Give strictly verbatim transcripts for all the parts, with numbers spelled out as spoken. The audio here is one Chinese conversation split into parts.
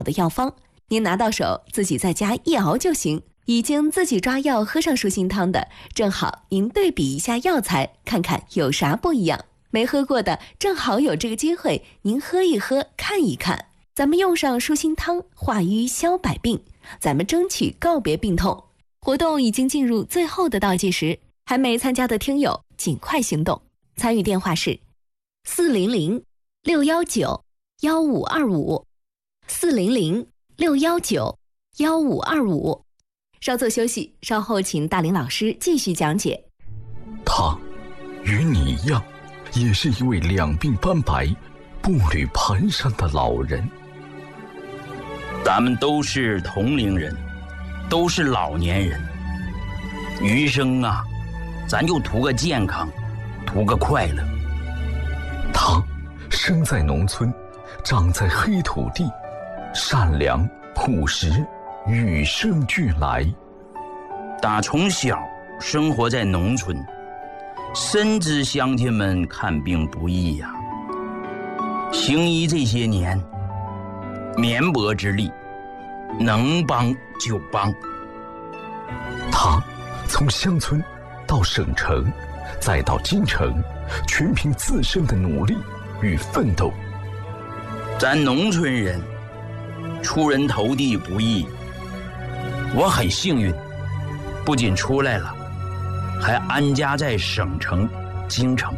的药方，您拿到手自己在家一熬就行。已经自己抓药喝上舒心汤的，正好您对比一下药材，看看有啥不一样。没喝过的，正好有这个机会，您喝一喝，看一看。咱们用上舒心汤，化瘀消百病，咱们争取告别病痛。活动已经进入最后的倒计时，还没参加的听友尽快行动。参与电话是四零零六幺九幺五二五，四零零六幺九幺五二五。稍作休息，稍后请大林老师继续讲解。 他与你一样，也是一位两鬓斑白、步履蹒跚的老人。 咱们都是同龄人，都是老年人，余生啊，咱就图个健康，图个快乐。 他生在农村，长在黑土地，善良朴实，与生俱来。 打从小生活在农村，深知乡亲们看病不易呀、啊。行医这些年，绵薄之力，能帮就帮。 他从乡村到省城，再到京城，全凭自身的努力与奋斗。 咱农村人出人头地不易，我很幸运，不仅出来了，还安家在省城京城。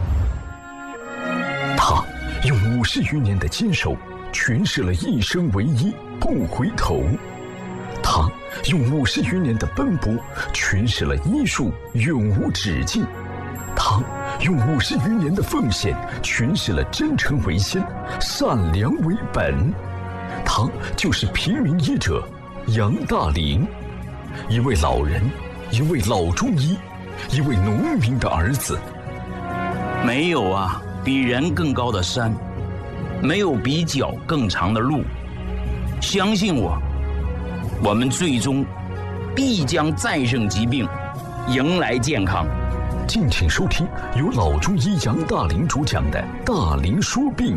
他用五十余年的坚守诠释了一生唯一不回头，他用五十余年的奔波诠释了医术永无止境，他用五十余年的奉献诠释了真诚为先，善良为本。他就是平民医者杨大林，一位老人，一位老中医，一位农民的儿子。 没有啊比人更高的山，没有比脚更长的路。相信我，我们最终必将战胜疾病，迎来健康。 敬请收听由老中医杨大林主讲的《大林说病》。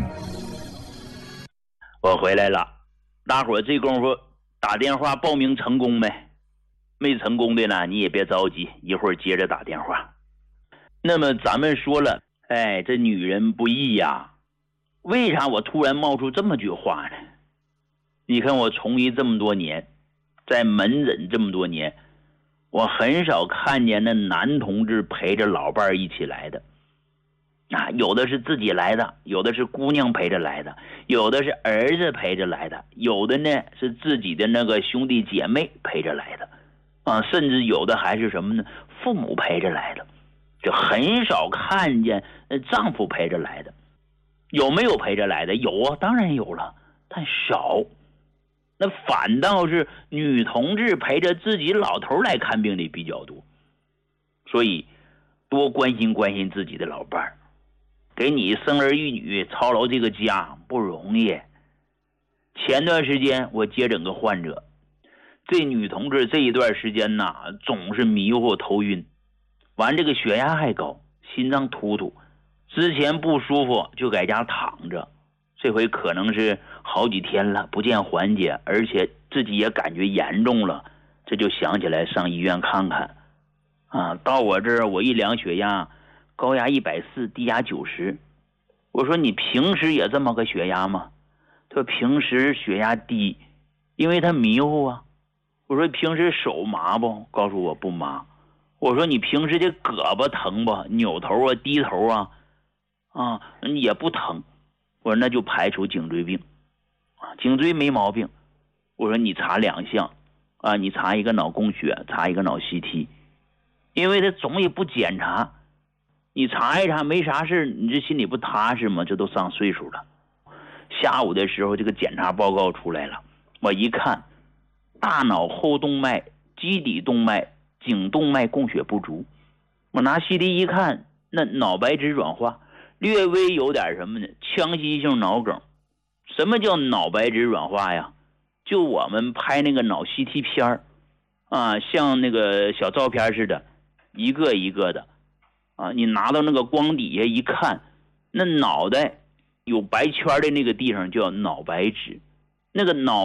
我回来了，大伙儿这功夫打电话报名成功没？没成功的呢，你也别着急，一会儿接着打电话。那么咱们说了，哎，这女人不易呀。为啥我突然冒出这么句话呢？你看我从医这么多年，在门诊这么多年，我很少看见那男同志陪着老伴一起来的。啊，有的是自己来的，有的是姑娘陪着来的，有的是儿子陪着来的，有的呢是自己的那个兄弟姐妹陪着来的，啊，甚至有的还是什么呢？父母陪着来的，就很少看见丈夫陪着来的。有没有陪着来的？有啊，当然有了，但少。那反倒是女同志陪着自己老头来看病的比较多。所以多关心关心自己的老伴儿，给你生儿育女操劳这个家不容易。前段时间我接诊个患者，这女同志这一段时间呐，总是迷糊头晕，完这个血压还高，心脏突突，之前不舒服就在家躺着，这回可能是好几天了不见缓解，而且自己也感觉严重了，这就想起来上医院看看啊。到我这儿我一量血压，高压一百四，低压九十。我说你平时也这么个血压吗？他说平时血压低，因为他迷糊啊。我说平时手麻不？告诉我不麻。我说你平时这胳膊疼不？扭头啊低头啊啊也不疼。我说那就排除颈椎病啊，颈椎没毛病。我说你查两项啊，你查一个脑供血，查一个脑 C T， 因为他总也不检查，你查一查没啥事，你这心里不踏实吗？这都上岁数了。下午的时候这个检查报告出来了，我一看大脑后动脉、基底动脉、颈动脉供血不足，我拿 C T 一看，那脑白质软化，略微有点什么呢？腔隙性脑梗。什么叫脑白质软化呀？就我们拍那个脑 C T 片啊，像那个小照片似的，一个一个的啊，你拿到那个光底下一看，那脑袋有白圈的那个地方叫脑白质， 那个脑